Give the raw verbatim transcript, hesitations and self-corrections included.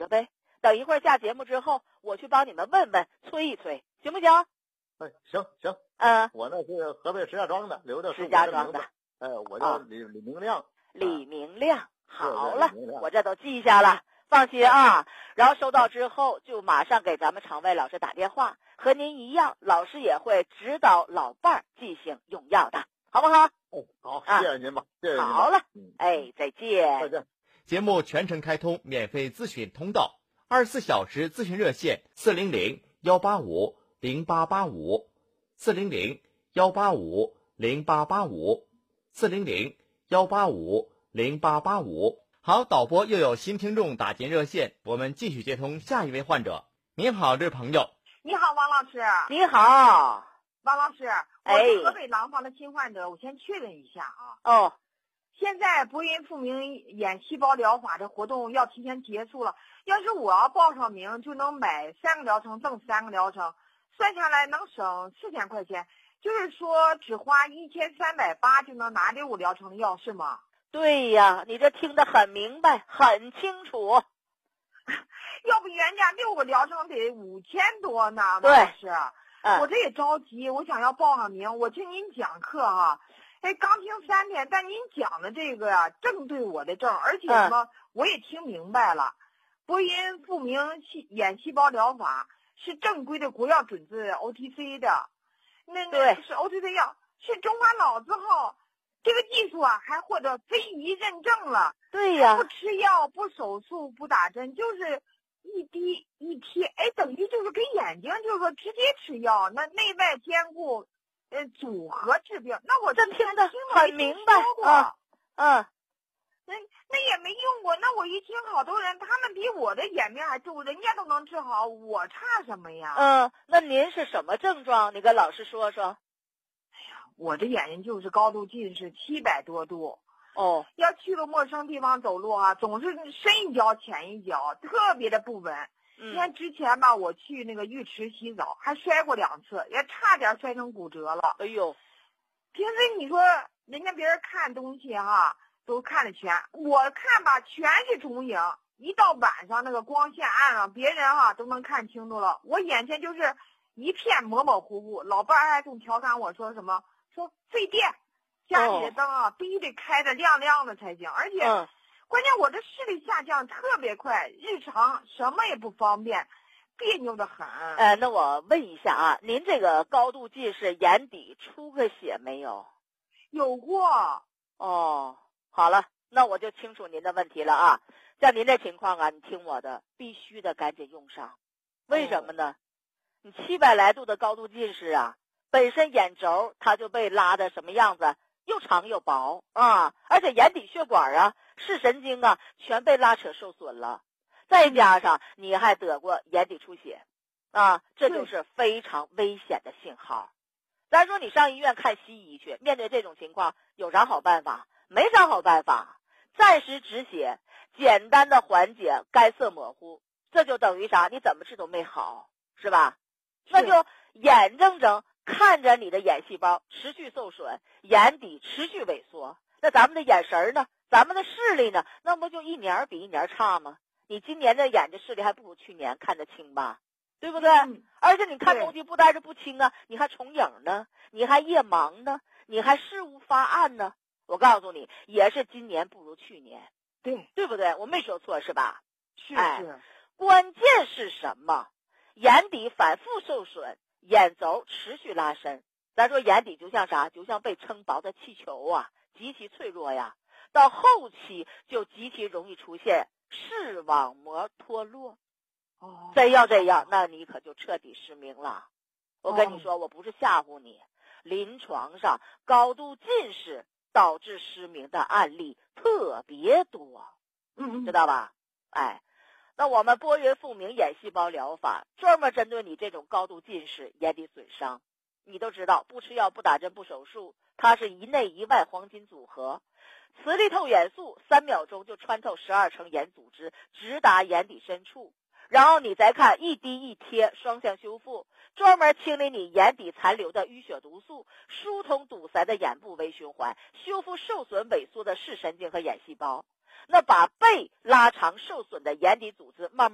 着呗。等一会儿下节目之后，我去帮你们问问，催一催，行不行？ 哎，行行， 嗯， 我呢是河北石家庄的，留的是石家庄的， 哎，我叫李、啊、李明亮。 李明亮，好了， 对对明亮我这都记下了，放心啊。然后收到之后，就马上给咱们场外老师打电话，和您一样，老师也会指导老伴儿进行用药的，好不好？ 哎，好， 啊、 谢谢您吧，谢谢您吧。 好了， 嗯， 哎，再见。 再见。 节目全程开通免费咨询通道，二十四小时咨询热线四零零幺八五零八八五，四零零幺八五零八八五，四零零幺八五零八八五。好，导播又有新听众打进热线，我们继续接通下一位患者。您好，这位朋友。 你好，王老师。 你好， 王老师，我是河北廊坊的新患者，我先确认一下啊。 哦， 现在博云复明眼细胞疗法这活动要提前结束了，要是我要报上名，就能买三个疗程赠三个疗程，算下来能省四千块钱，就是说只花一千三百八就能拿六个疗程的药，是吗？ 对呀，你这听得很明白，很清楚。 要不原价六个疗程得五千多呢， 对， 老师， 嗯、 我这也着急，我想要报上名。我听您讲课哈、啊，哎，刚听三天，但您讲的这个呀、啊，正对我的症，而且什么、嗯、我也听明白了。博云复明眼细胞疗法是正规的国药准字 O T C 的，那那是 O T C 药，是中华老字号。这个技术啊，还获得非遗认证了。 对呀， 不吃药，不手术，不打针，就是一滴一贴，哎，等于就是给眼睛，就是说直接吃药，那内外兼顾，呃，组合治病。那我这听得很明白啊，嗯， 那那也没用过。那我一听，好多人他们比我的眼病还重，人家都能治好，我差什么呀？ 嗯，那您是什么症状？你跟老师说说。 我这眼睛就是高度近视七百多度， 哦， 要去个陌生地方走路啊，总是深一脚浅一脚，特别的不稳。 嗯， 你看之前吧，我去那个浴池洗澡，还摔过两次，也差点摔成骨折了。 哎呦， 平时你说人家别人看东西哈，都看得全，我看吧全是重影，一到晚上那个光线暗了，别人哈都能看清楚了，我眼前就是一片模模糊糊。老伴儿还总调侃我说什么？说费电，家里的灯啊、哦、必须得开的亮亮的才行，而且、嗯、关键我这视力下降特别快，日常什么也不方便，别扭的很。 呃，那我问一下啊，您这个高度近视，眼底出个血没有？ 有过。 哦，好了，那我就清楚您的问题了啊。像您这情况啊，你听我的，必须得赶紧用上。为什么呢？哦、你七百来度的高度近视啊。本身眼轴它就被拉的什么样子，又长又薄啊，而且眼底血管啊、视神经啊全被拉扯受损了，再加上你还得过眼底出血啊，这就是非常危险的信号。咱说你上医院看西医去，面对这种情况有啥好办法？没啥好办法，暂时止血，简单的缓解干涩模糊，这就等于啥？你怎么治都没好，是吧？那就眼睁睁看着你的眼细胞持续受损，眼底持续萎缩，那咱们的眼神呢？咱们的视力呢？那不就一年比一年差吗？你今年的眼睛视力还不如去年看得清吧？对不对？ 嗯、 而且你看东西不单是不清啊，你还重影呢，你还夜盲呢，你还视物发暗呢。我告诉你，也是今年不如去年， 对对不对？我没说错是吧？ 是是、 哎，关键是什么？眼底反复受损，眼轴持续拉伸。咱说眼底就像啥？就像被撑薄的气球啊，极其脆弱呀。到后期就极其容易出现视网膜脱落。 哦， 真要这样，那你可就彻底失明了。我跟你说，哦、我不是吓唬你，临床上高度近视导致失明的案例特别多， 嗯， 知道吧？哎。那我们博云复明眼细胞疗法专门针对你这种高度近视、眼底损伤。你都知道，不吃药、不打针、不手术，它是一内一外黄金组合。磁力透眼素三秒钟就穿透十二层眼组织，直达眼底深处。然后你再看一滴一贴双向修复，专门清理你眼底残留的淤血毒素，疏通堵塞的眼部微循环，修复受损萎缩的视神经和眼细胞。那把被拉长受损的眼底组织慢慢